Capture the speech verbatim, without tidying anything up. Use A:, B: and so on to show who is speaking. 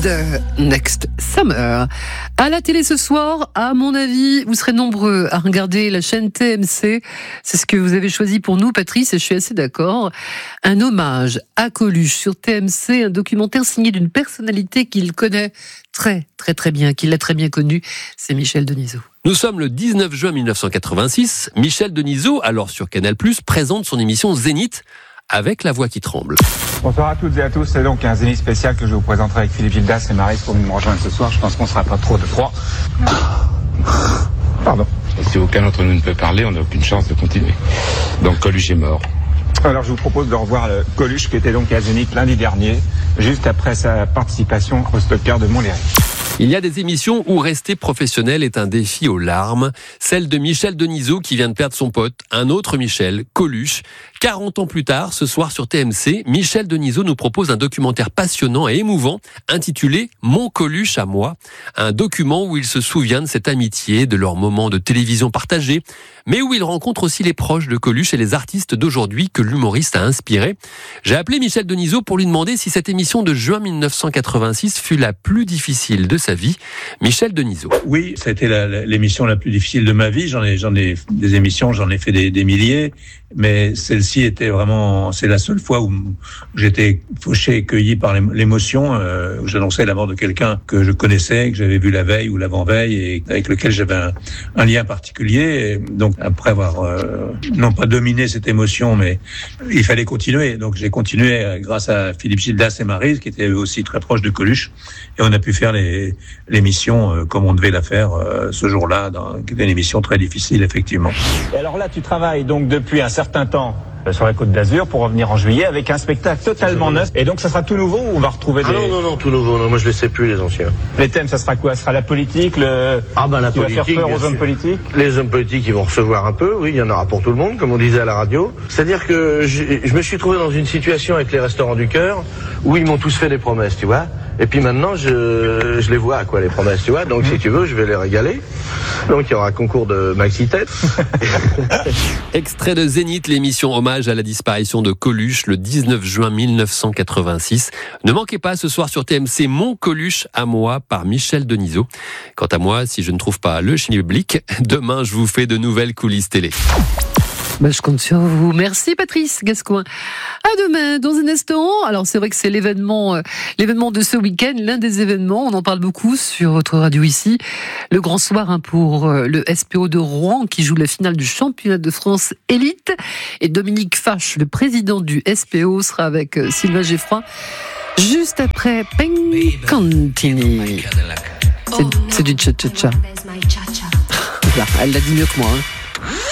A: Next Summer. À la télé ce soir, à mon avis, vous serez nombreux à regarder la chaîne T M C. C'est ce que vous avez choisi pour nous, Patrice, et je suis assez d'accord. Un hommage à Coluche sur T M C, un documentaire signé d'une personnalité qu'il connaît très, très, très bien, qu'il a très bien connu, c'est Michel Denisot.
B: Nous sommes le dix-neuf juin mille neuf cent quatre-vingt-six. Michel Denisot, alors sur Canal plus, présente son émission Zénith avec la voix qui tremble.
C: Bonsoir à toutes et à tous, c'est donc un Zénith spécial que je vous présenterai avec Philippe Gildas et Maryse pour nous rejoindre ce soir. Je pense qu'on ne sera pas trop de trois. Pardon.
D: Si aucun d'entre nous ne peut parler, on n'a aucune chance de continuer. Donc Coluche est mort.
C: Alors je vous propose de revoir le Coluche qui était donc à Zénith lundi dernier, juste après sa participation au Stocker de Montlhéry.
B: Il y a des émissions où rester professionnel est un défi aux larmes. Celle de Michel Denisot qui vient de perdre son pote, un autre Michel, Coluche. quarante ans plus tard, ce soir sur T M C, Michel Denisot nous propose un documentaire passionnant et émouvant intitulé « Mon Coluche à moi ». Un document où il se souvient de cette amitié, de leurs moments de télévision partagés, mais où il rencontre aussi les proches de Coluche et les artistes d'aujourd'hui que l'humoriste a inspirés. J'ai appelé Michel Denisot pour lui demander si cette émission de juin mille neuf cent quatre-vingt-six fut la plus difficile de sa vie. Michel Denisot.
E: Oui, ça a été la, la, l'émission la plus difficile de ma vie. J'en ai, j'en ai des émissions, j'en ai fait des, des milliers, mais celle-ci était vraiment, c'est la seule fois où j'étais fauché et cueilli par l'émotion, euh, où j'annonçais la mort de quelqu'un que je connaissais, que j'avais vu la veille ou l'avant-veille et avec lequel j'avais un, un lien particulier. Et donc, après avoir, euh, non pas dominé cette émotion, mais il fallait continuer. Donc, j'ai continué grâce à Philippe Gildas et Maryse, qui étaient aussi très proches de Coluche. Et on a pu faire les, l'émission euh, comme on devait la faire euh, ce jour-là, dans, qui était une émission très difficile, effectivement.
C: Et alors là, tu travailles donc depuis un certain temps sur la Côte d'Azur pour revenir en juillet avec un spectacle totalement neuf. Et donc ça sera tout nouveau ou on va retrouver des...
F: Ah non, non, non, tout nouveau. Non, moi je les sais plus, les anciens.
C: Les thèmes, ça sera quoi? Ça sera la politique, le...
F: Ah ben la
C: qui
F: politique,
C: va faire peur aux
F: bien
C: hommes
F: sûr.
C: politiques?
F: Les hommes politiques, ils vont recevoir un peu, oui, il y en aura pour tout le monde, comme on disait à la radio. C'est-à-dire que je, je me suis trouvé dans une situation avec les Restaurants du Cœur où ils m'ont tous fait des promesses, tu vois. Et puis maintenant, je, je les vois, quoi, les promesses, tu vois. Donc, si tu veux, je vais les régaler. Donc, il y aura un concours de maxi-tête.
B: Extrait de Zénith, l'émission hommage à la disparition de Coluche le dix-neuf juin mille neuf cent quatre-vingt-six. Ne manquez pas ce soir sur T M C Mon Coluche à moi par Michel Denisot. Quant à moi, si je ne trouve pas le schmilblick, demain je vous fais de nouvelles coulisses télé.
A: Ben, je compte sur vous. Merci Patrice Gascoin. À demain, dans un instant. Alors c'est vrai que c'est l'événement, euh, l'événement de ce week-end, l'un des événements. On en parle beaucoup sur votre radio ici. Le grand soir hein, pour euh, le S P O de Rouen qui joue la finale du championnat de France élite. Et Dominique Fache, le président du S P O, sera avec euh, Sylvain Geffroy juste après Pencantini. C'est, c'est du cha-cha-cha. Elle l'a dit mieux que moi. Hein.